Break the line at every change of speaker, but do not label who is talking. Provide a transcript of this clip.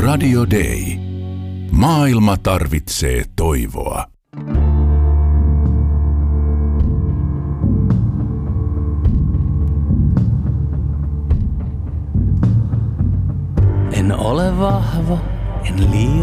Radio Day. Maailma tarvitsee toivoa.
En ole vahva, en liian